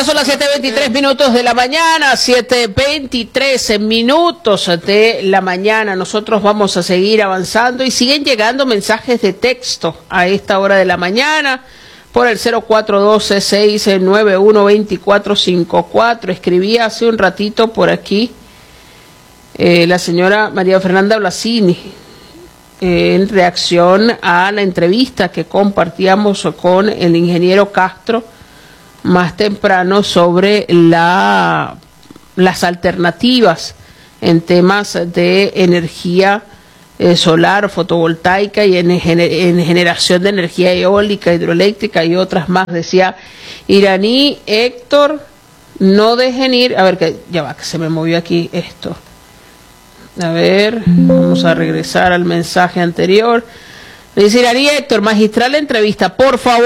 son las 7:23 de la mañana, 7:23 de la mañana. Nosotros vamos a seguir avanzando y siguen llegando mensajes de texto a esta hora de la mañana por el 0412-691-2454. Escribía hace un ratito por aquí la señora María Fernanda Blasini en reacción a la entrevista que compartíamos con el ingeniero Castro más temprano sobre las alternativas en temas de energía solar, fotovoltaica y en generación de energía eólica, hidroeléctrica y otras más. Decía Iraní, Héctor, no dejen ir, a ver, que ya va, que se me movió aquí esto. A ver, vamos a regresar al mensaje anterior. Dice Iraní, Héctor, magistral entrevista, por favor.